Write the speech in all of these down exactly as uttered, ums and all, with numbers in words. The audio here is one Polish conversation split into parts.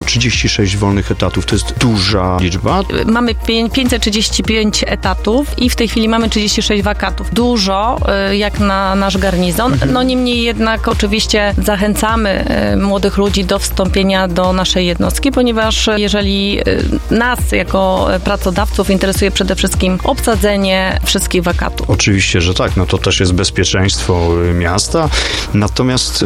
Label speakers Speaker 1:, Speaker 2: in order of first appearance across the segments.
Speaker 1: trzydzieści sześć wolnych etatów. To jest duża liczba.
Speaker 2: Mamy pięćset trzydzieści pięć etatów i w tej chwili mamy trzydzieści sześć wakatów. Dużo, jak na nasz garnizon. No niemniej jednak oczywiście zachęcamy młodych ludzi do wstąpienia do naszej jednostki, ponieważ jeżeli nas jako pracodawców interesuje przede wszystkim obsadzenie wszystkich wakatów.
Speaker 1: Oczywiście, że tak. No to też jest bezpieczeństwo miasta. Natomiast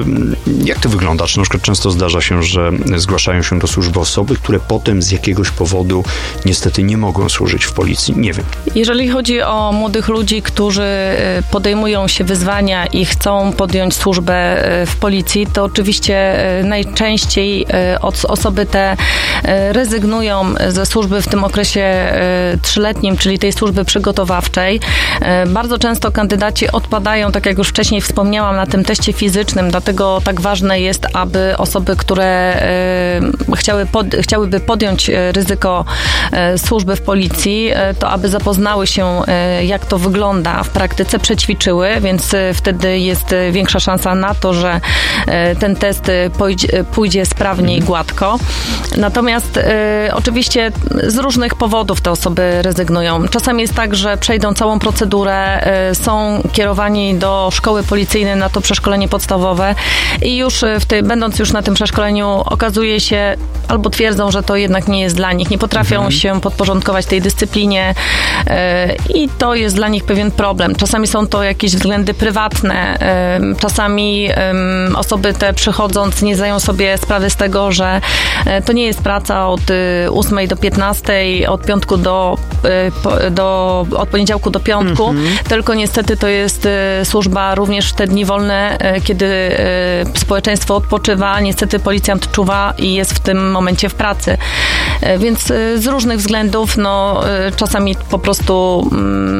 Speaker 1: jak to wygląda? Czy na przykład często zdarza się, że zgłaszają się do służby osoby, które potem z jakiegoś powodu niestety nie mogą służyć w policji? Nie wiem.
Speaker 2: Jeżeli chodzi o młodych ludzi, którzy podejmują się wyzwania i chcą podjąć służbę w policji, to oczywiście najczęściej osoby te rezygnują ze służby w tym okresie trzyletnim, czyli tej służby przygotowawczej. Bardzo często kandydaci odpadają, tak jak już wcześniej wspomniałam, na tym teście fizycznym, dlatego tak ważne jest, aby osoby, które chciały pod, chciałyby podjąć ryzyko służby w policji, to aby zapoznały się, jak to wygląda w praktyce, przećwiczyły, więc wtedy jest większa szansa na to, że ten test pójdzie, pójdzie sprawnie i gładko. Natomiast oczywiście z różnych powodów te osoby rezygnują. Czasami jest tak, że przejdą całą procedurę, są kierowani do szkoły policyjnej na to przeszkolenie podstawowe i już w tej, będąc już na tym przeszkoleniu, okazuje się, albo twierdzą, że to jednak nie jest dla nich. Nie potrafią mhm. się podporządkować tej dyscyplinie yy, i to jest dla nich pewien problem. Czasami są to jakieś względy prywatne. Yy, czasami yy, osoby te przychodząc nie zdają sobie sprawy z tego, że yy, to nie jest praca od yy, ósmej do piętnastej, od piątku do, yy, po, do od poniedziałku do piątku, mhm. tylko niestety to jest yy, służba również w te dni wolne, yy, kiedy yy, społeczeństwo odpoczywa. Niestety policjant czuwa i jest w tym momencie w pracy. Więc z różnych względów, no, czasami po prostu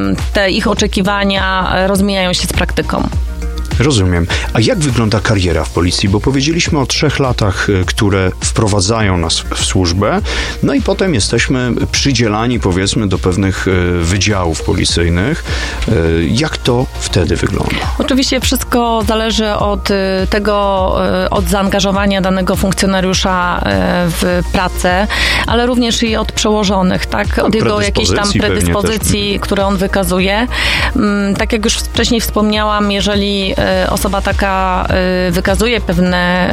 Speaker 2: te ich oczekiwania rozmijają się z praktyką.
Speaker 1: Rozumiem. A jak wygląda kariera w policji? Bo powiedzieliśmy o trzech latach, które wprowadzają nas w służbę, no i potem jesteśmy przydzielani, powiedzmy, do pewnych wydziałów policyjnych. Jak to wtedy wygląda?
Speaker 2: Oczywiście wszystko zależy od tego, od zaangażowania danego funkcjonariusza w pracę, ale również i od przełożonych, tak? Od jego jakiejś tam predyspozycji, które on wykazuje. Tak jak już wcześniej wspomniałam, jeżeli osoba taka wykazuje pewne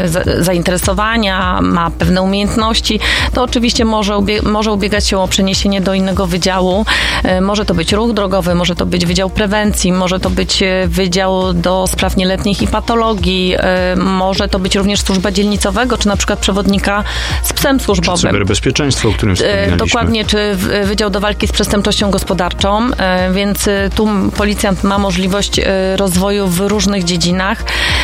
Speaker 2: zainteresowania, ma pewne umiejętności, to oczywiście może, ubie- może ubiegać się o przeniesienie do innego wydziału. Może to być ruch drogowy, może to być wydział prewencji, może to być wydział do spraw nieletnich i patologii, może to być również służba dzielnicowego, czy na przykład przewodnika z psem służbowym.
Speaker 1: Czy cyberbezpieczeństwo, o którym wspomnieliśmy.
Speaker 2: Dokładnie, czy wydział do walki z przestępczością gospodarczą, więc tu policjant ma możliwość rozwoju w różnych dziedzinach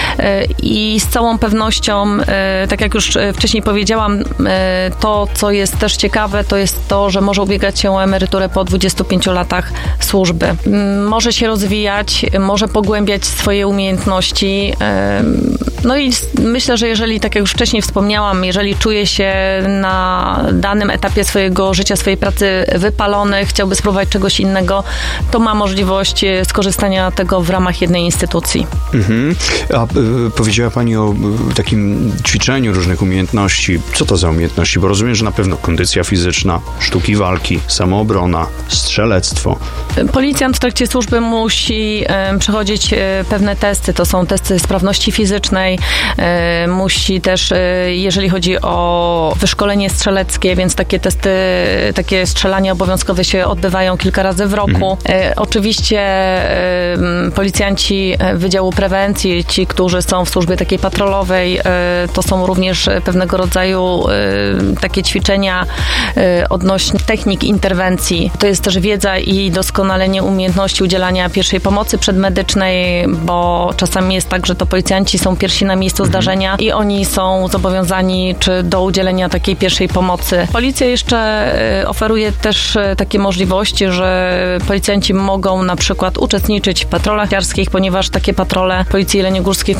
Speaker 2: i z całą pewnością, tak jak już wcześniej powiedziałam, to, co jest też ciekawe, to jest to, że może ubiegać się o emeryturę po dwudziestu pięciu latach służby. Może się rozwijać, może pogłębiać swoje umiejętności. No i myślę, że jeżeli, tak jak już wcześniej wspomniałam, jeżeli czuje się na danym etapie swojego życia, swojej pracy wypalony, chciałby spróbować czegoś innego, to ma możliwość skorzystania tego w ramach jednej instytucji.
Speaker 1: Mhm. A y, powiedziała Pani o y, takim ćwiczeniu różnych umiejętności. Co to za umiejętności? Bo rozumiem, że na pewno kondycja fizyczna, sztuki walki, samoobrona, strzelectwo.
Speaker 2: Policjant w trakcie służby musi y, przechodzić y, pewne testy. To są testy sprawności fizycznej. Y, musi też, y, jeżeli chodzi o wyszkolenie strzeleckie, więc takie testy, takie strzelania obowiązkowe się odbywają kilka razy w roku. Mhm. Y, oczywiście y, policjanci Wydziału Prewencji, ci, którzy są w służbie takiej patrolowej, to są również pewnego rodzaju takie ćwiczenia odnośnie technik interwencji. To jest też wiedza i doskonalenie umiejętności udzielania pierwszej pomocy przedmedycznej, bo czasami jest tak, że to policjanci są pierwsi na miejscu zdarzenia i oni są zobowiązani czy do udzielenia takiej pierwszej pomocy. Policja jeszcze oferuje też takie możliwości, że policjanci mogą na przykład uczestniczyć w patrolach narciarskich, ponieważ takie patrole Policji Jeleniogórskiej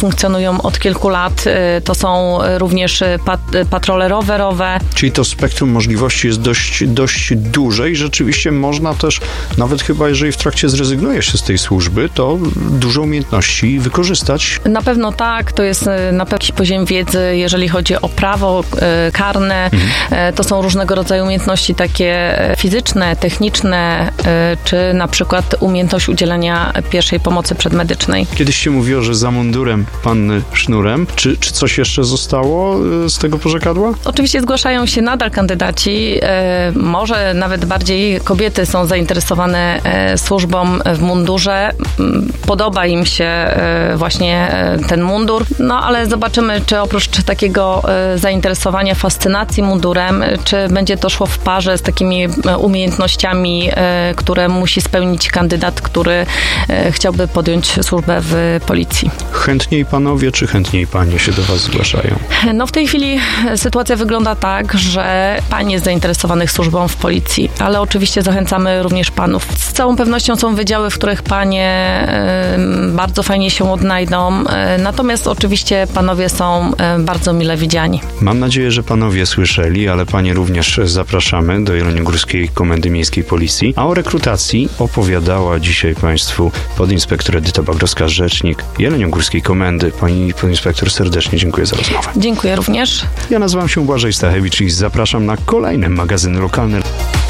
Speaker 2: funkcjonują od kilku lat. To są również pat- patrole rowerowe.
Speaker 1: Czyli to spektrum możliwości jest dość, dość duże i rzeczywiście można też, nawet chyba jeżeli w trakcie zrezygnuje się z tej służby, to dużo umiejętności wykorzystać.
Speaker 2: Na pewno tak, to jest na pewno jakiś poziom wiedzy, jeżeli chodzi o prawo e, karne. Mhm. To są różnego rodzaju umiejętności takie fizyczne, techniczne, e, czy na przykład umiejętność udzielania pierwszej pomocy przedmedycznej.
Speaker 1: Kiedyś się mówiło, że za mundurem panny sznurem. Czy, czy coś jeszcze zostało z tego porzekadła?
Speaker 2: Oczywiście zgłaszają się nadal kandydaci. E, może nawet bardziej kobiety są zainteresowane e, służbą w mundurze. Podoba im się e, właśnie e, ten mundur. No ale zobaczymy, czy oprócz takiego e, zainteresowania, fascynacji mundurem, czy będzie to szło w parze z takimi umiejętnościami, e, które musi spełnić kandydat, który e, chciałby podjąć służbę w policji.
Speaker 1: Chętniej panowie, czy chętniej panie się do was zgłaszają?
Speaker 2: No w tej chwili sytuacja wygląda tak, że panie jest zainteresowanych służbą w policji, ale oczywiście zachęcamy również panów. Z całą pewnością są wydziały, w których panie y, bardzo fajnie się odnajdą, y, natomiast oczywiście panowie są y, bardzo mile widziani.
Speaker 1: Mam nadzieję, że panowie słyszeli, ale panie również zapraszamy do Jeleniogórskiej Komendy Miejskiej Policji, a o rekrutacji opowiadała dzisiaj państwu podinspektor Edyta Bagrowska, rzecznik Jeleniogórskiej Komendy. Pani podinspektor, serdecznie dziękuję za rozmowę.
Speaker 2: Dziękuję również.
Speaker 1: Ja nazywam się Błażej Stachewicz i zapraszam na kolejny magazyn lokalny.